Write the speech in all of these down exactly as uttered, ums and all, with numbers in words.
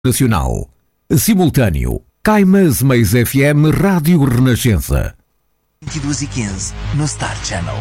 Nacional. Simultâneo. Caimas Mais F M Rádio Renascença. vinte e duas e quinze no Star Channel.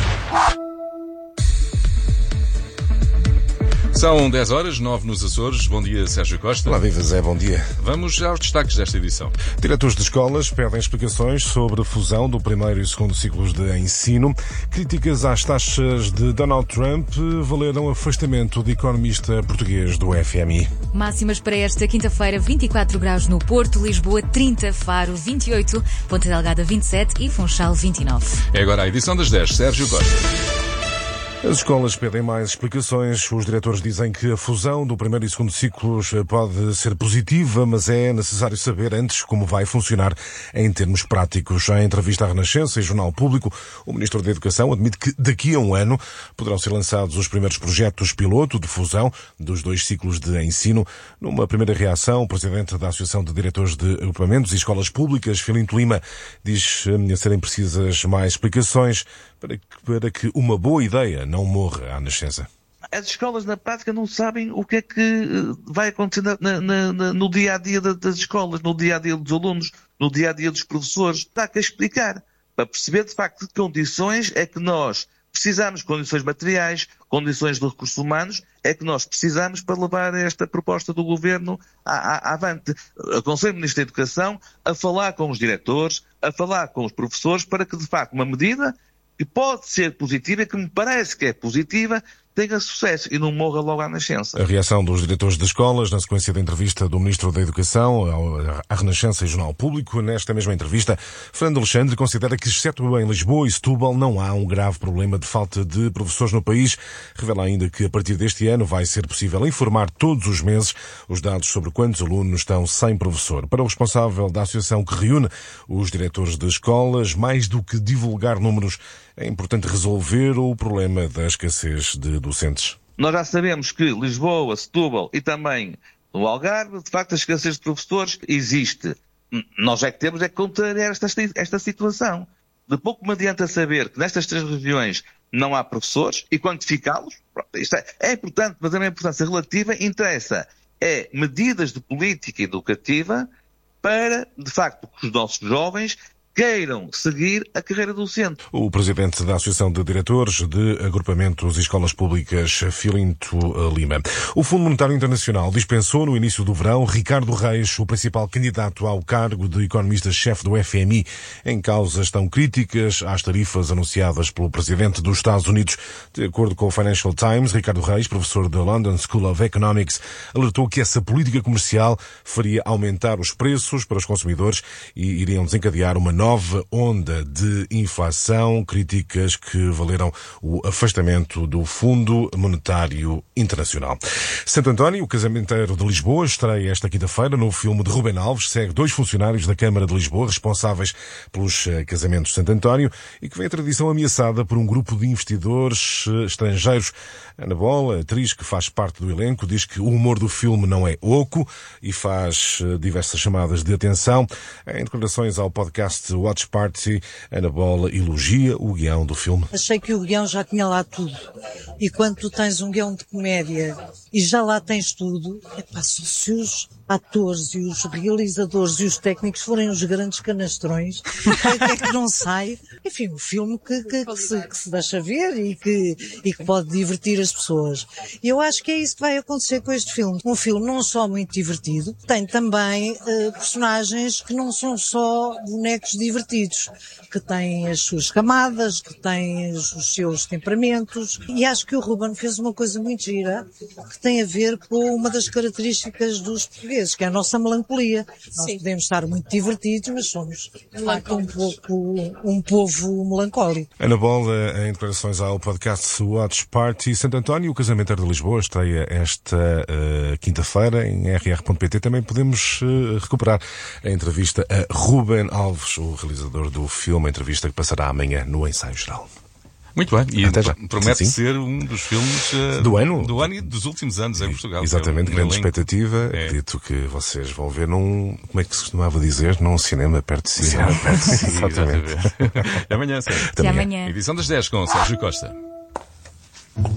São dez horas, nove nos Açores. Bom dia, Sérgio Costa. Olá, viva Zé, bom dia. Vamos aos destaques desta edição. Diretores de escolas pedem explicações sobre a fusão do primeiro e segundo ciclos de ensino. Críticas às taxas de Donald Trump valeram afastamento de economista português do F M I. Máximas para esta quinta-feira: vinte e quatro graus no Porto, Lisboa trinta, Faro vinte e oito, Ponta Delgada vinte e sete e Funchal vinte e nove. É agora a edição das dez, Sérgio Costa. As escolas pedem mais explicações. Os diretores dizem que a fusão do primeiro e segundo ciclos pode ser positiva, mas é necessário saber antes como vai funcionar em termos práticos. Em entrevista à Renascença e Jornal Público, o Ministro da Educação admite que daqui a um ano poderão ser lançados os primeiros projetos piloto de fusão dos dois ciclos de ensino. Numa primeira reação, o Presidente da Associação de Diretores de Agrupamentos e Escolas Públicas, Filinto Lima, diz serem precisas mais explicações para que, para que uma boa ideia não morra à nascença. As escolas, na prática, não sabem o que é que vai acontecer na, na, na, no dia-a-dia das escolas, no dia-a-dia dos alunos, no dia-a-dia dos professores. Dá que explicar, para perceber, de facto, que condições é que nós precisamos, condições materiais, condições de recursos humanos, é que nós precisamos para levar esta proposta do Governo à, à, avante. Aconselho o Ministro da Educação a falar com os diretores, a falar com os professores, para que, de facto, uma medida que pode ser positiva, que me parece que é positiva, tenha sucesso e não morra logo à nascença. A reação dos diretores de escolas na sequência da entrevista do Ministro da Educação à Renascença e Jornal Público. Nesta mesma entrevista, Fernando Alexandre considera que, exceto em Lisboa e Setúbal, não há um grave problema de falta de professores no país. Revela ainda que, a partir deste ano, vai ser possível informar todos os meses os dados sobre quantos alunos estão sem professor. Para o responsável da associação que reúne os diretores de escolas, mais do que divulgar números, é importante resolver o problema da escassez de docentes. Nós já sabemos que Lisboa, Setúbal e também no Algarve, de facto, a escassez de professores existe. Nós é que temos é que contrariar esta, esta situação. De pouco me adianta saber que nestas três regiões não há professores e quantificá-los. Isto é, é importante, mas a minha importância relativa interessa é medidas de política educativa para, de facto, que os nossos jovens queiram seguir a carreira docente. O Presidente da Associação de Diretores de Agrupamentos e Escolas Públicas, Filinto Lima. O Fundo Monetário Internacional dispensou no início do verão Ricardo Reis, o principal candidato ao cargo de economista-chefe do F M I. Em causa estão críticas às tarifas anunciadas pelo Presidente dos Estados Unidos. De acordo com o Financial Times, Ricardo Reis, professor da London School of Economics, alertou que essa política comercial faria aumentar os preços para os consumidores e iriam desencadear uma nova onda de inflação, críticas que valeram o afastamento do Fundo Monetário Internacional. Santo António, o casamenteiro de Lisboa, estreia esta quinta-feira no filme de Rubén Alves, segue dois funcionários da Câmara de Lisboa responsáveis pelos casamentos de Santo António e que vem a tradição ameaçada por um grupo de investidores estrangeiros. Ana Bola, atriz que faz parte do elenco, diz que o humor do filme não é oco e faz diversas chamadas de atenção. Em declarações ao podcast Watch Party, Ana Bola elogia o guião do filme. Achei que o guião já tinha lá tudo. E quando tu tens um guião de comédia e já lá tens tudo, é pá, se os atores e os realizadores e os técnicos forem os grandes canastrões, o que é que não sai? Enfim, um filme que, que, que, se, que se deixa ver e que, e que pode divertir as pessoas. E eu acho que é isso que vai acontecer com este filme. Um filme não só muito divertido, tem também uh, personagens que não são só bonecos divertidos, que têm as suas camadas, que têm os seus temperamentos. E acho que o Ruben fez uma coisa muito gira, que tem a ver com uma das características dos portugueses, que é a nossa melancolia. Nós Sim. podemos estar muito divertidos, mas somos de facto um pouco um povo melancólico. Ana Bola, em declarações ao podcast Watch Party. Santo António, o casamenteiro de Lisboa, estreia esta uh, quinta-feira em r r ponto p t. Também podemos uh, recuperar a entrevista a Rubén Alves, o realizador do filme, a entrevista que passará amanhã no Ensaio Geral. Muito bem, e Até já. promete sim, sim. ser um dos filmes uh, do ano do ano e dos últimos anos em Portugal. Exatamente, é um grande elenco. expectativa. É. Acredito que vocês vão ver num, como é que se costumava dizer, num cinema perto de si. Cinema perto de si, exatamente. exatamente. Até amanhã, Sérgio. Até amanhã. Edição das dez com Sérgio Costa.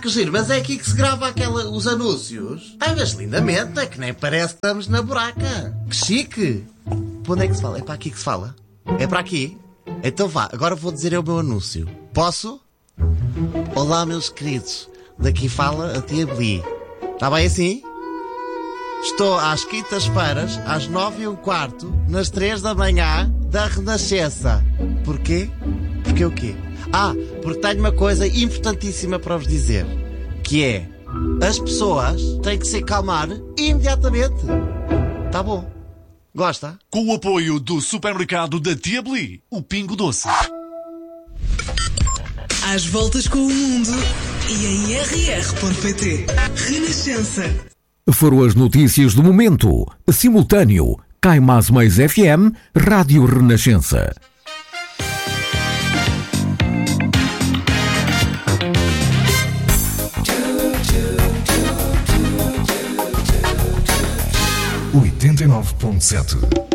que giro, mas é aqui que se grava aquela, os anúncios. Ai, mas lindamente, é que nem parece que estamos na buraca. Que chique. Para onde é que se fala? É para aqui que se fala? É para aqui? Então vá, agora vou dizer o meu anúncio. Posso? Olá, meus queridos. Daqui fala a tia Bli. Está bem assim? Estou às quintas-feiras, às nove e um quarto, nas três da manhã, da Renascença. Porquê? Porquê o quê? Ah, porque tenho uma coisa importantíssima para vos dizer. Que é, as pessoas têm que se acalmar imediatamente. Tá bom? Gosta? Com o apoio do supermercado da Tia Bli, o Pingo Doce. Às voltas com o mundo e em r r ponto p t. Renascença. Foram as notícias do momento. Simultâneo. Cai Mais Mais F M, Rádio Renascença. oitenta e nove ponto sete